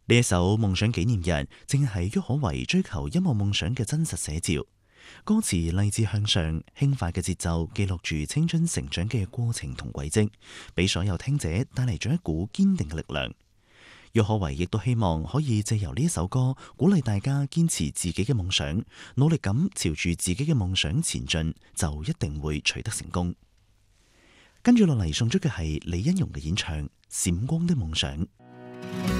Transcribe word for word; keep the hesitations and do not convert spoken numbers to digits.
呢一首《夢想紀念日》正係郁可唯追求音樂夢想嘅真實寫照。歌詞勵志向上，輕快嘅節奏記錄住青春成長嘅過程同軌跡，俾所有聽者帶嚟咗一股堅定嘅力量。郁可唯亦都希望可以借由呢一首歌，鼓勵大家堅持自己嘅夢想，努力咁朝住自己嘅夢想前進，就一定會取得成功。跟住落嚟送出嘅係李欣蓉嘅演唱《閃光的夢想》。